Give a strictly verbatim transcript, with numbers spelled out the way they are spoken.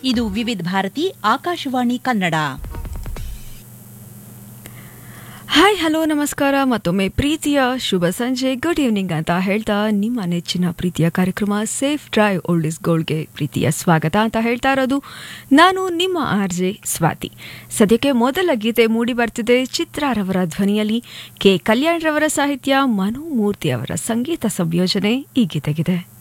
ಇದು ವಿವಿಧ Bharati Akashvani Kannada. Hi hello ನಮಸ್ಕಾರ. ಮತ್ತೊಮ್ಮೆ ಪ್ರೀತಿಯ ಶುಭ ಸಂಜೆ, ಗುಡ್ ಈವ್ನಿಂಗ್ ಅಂತ ಹೇಳ್ತಾ ನಿಮ್ಮ ನೆಚ್ಚಿನ ಪ್ರೀತಿಯ ಕಾರ್ಯಕ್ರಮ ಸೇಫ್ ಡ್ರೈವ್ ಓಲ್ಡ್ ಇಸ್ ಗೋಲ್ಡ್ಗೆ ಪ್ರೀತಿಯ ಸ್ವಾಗತ ಅಂತ ಹೇಳ್ತಾ ಇರೋದು ನಾನು ನಿಮ್ಮ ಆರ್ ಜೆ ಸ್ವಾತಿ. ಸದ್ಯಕ್ಕೆ ಮೊದಲ ಗೀತೆ ಮೂಡಿ ಬರ್ತಿದೆ ಚಿತ್ರಾರವರ ಧ್ವನಿಯಲ್ಲಿ. ಕೆ ಕಲ್ಯಾಣ್ ರವರ ಸಾಹಿತ್ಯ, ಮನು ಮೂರ್ತಿ ಅವರ ಸಂಗೀತ ಸಂಯೋಜನೆ ಈ ಗೀತೆಗಿದೆ.